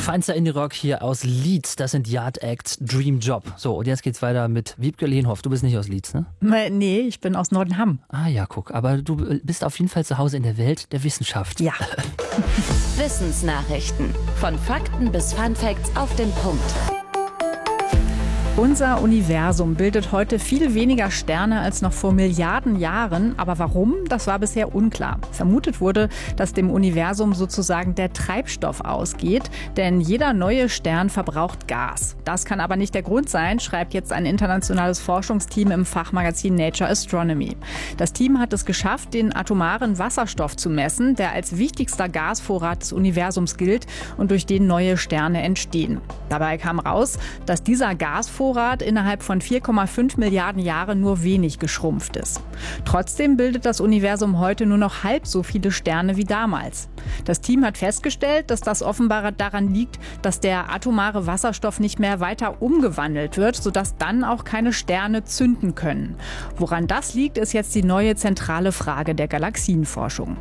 Feinster Indie-Rock hier aus Leeds. Das sind Yard Acts Dream Job. So, und jetzt geht's weiter mit Wiebke Lehnhoff. Du bist nicht aus Leeds, ne? Nee, ich bin aus Nordenham. Ah ja, guck. Aber du bist auf jeden Fall zu Hause in der Welt der Wissenschaft. Ja. Wissensnachrichten. Von Fakten bis Funfacts auf den Punkt. Unser Universum bildet heute viel weniger Sterne als noch vor Milliarden Jahren. Aber warum? Das war bisher unklar. Vermutet wurde, dass dem Universum sozusagen der Treibstoff ausgeht, denn jeder neue Stern verbraucht Gas. Das kann aber nicht der Grund sein, schreibt jetzt ein internationales Forschungsteam im Fachmagazin Nature Astronomy. Das Team hat es geschafft, den atomaren Wasserstoff zu messen, der als wichtigster Gasvorrat des Universums gilt und durch den neue Sterne entstehen. Dabei kam raus, dass dieser Gasvorrat innerhalb von 4,5 Milliarden Jahren nur wenig geschrumpft ist. Trotzdem bildet das Universum heute nur noch halb so viele Sterne wie damals. Das Team hat festgestellt, dass das offenbar daran liegt, dass der atomare Wasserstoff nicht mehr weiter umgewandelt wird, sodass dann auch keine Sterne zünden können. Woran das liegt, ist jetzt die neue zentrale Frage der Galaxienforschung.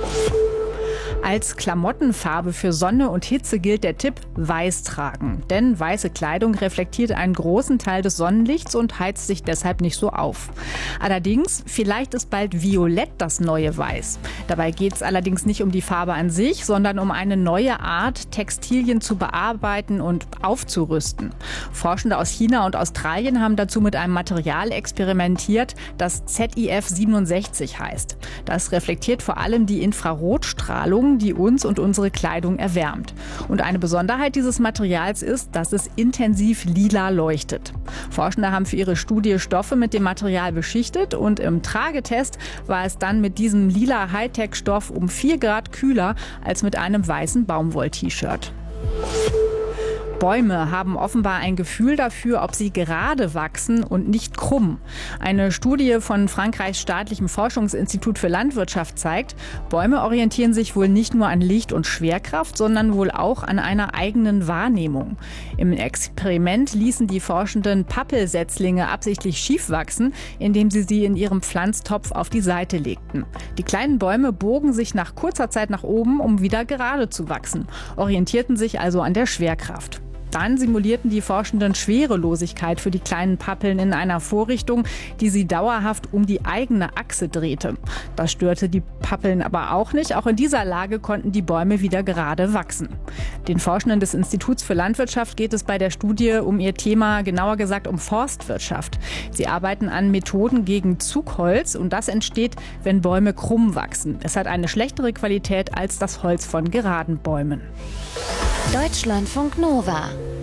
Als Klamottenfarbe für Sonne und Hitze gilt der Tipp weiß tragen. Denn weiße Kleidung reflektiert einen großen Teil des Sonnenlichts und heizt sich deshalb nicht so auf. Allerdings, vielleicht ist bald Violett das neue Weiß. Dabei geht es allerdings nicht um die Farbe an sich, sondern um eine neue Art, Textilien zu bearbeiten und aufzurüsten. Forschende aus China und Australien haben dazu mit einem Material experimentiert, das ZIF 67 heißt. Das reflektiert vor allem die Infrarotstrahlung, die uns und unsere Kleidung erwärmt. Und eine Besonderheit dieses Materials ist, dass es intensiv lila leuchtet. Forschende haben für ihre Studie Stoffe mit dem Material beschichtet und im Tragetest war es dann mit diesem lila Hightech-Stoff um 4 Grad kühler als mit einem weißen Baumwoll-T-Shirt. Bäume haben offenbar ein Gefühl dafür, ob sie gerade wachsen und nicht krumm. Eine Studie von Frankreichs staatlichem Forschungsinstitut für Landwirtschaft zeigt, Bäume orientieren sich wohl nicht nur an Licht und Schwerkraft, sondern wohl auch an einer eigenen Wahrnehmung. Im Experiment ließen die Forschenden Pappelsetzlinge absichtlich schief wachsen, indem sie in ihrem Pflanztopf auf die Seite legten. Die kleinen Bäume bogen sich nach kurzer Zeit nach oben, um wieder gerade zu wachsen, orientierten sich also an der Schwerkraft. Dann simulierten die Forschenden Schwerelosigkeit für die kleinen Pappeln in einer Vorrichtung, die sie dauerhaft um die eigene Achse drehte. Das störte die Pappeln aber auch nicht. Auch in dieser Lage konnten die Bäume wieder gerade wachsen. Den Forschenden des Instituts für Landwirtschaft geht es bei der Studie um ihr Thema, genauer gesagt um Forstwirtschaft. Sie arbeiten an Methoden gegen Zugholz und das entsteht, wenn Bäume krumm wachsen. Es hat eine schlechtere Qualität als das Holz von geraden Bäumen. Deutschlandfunk Nova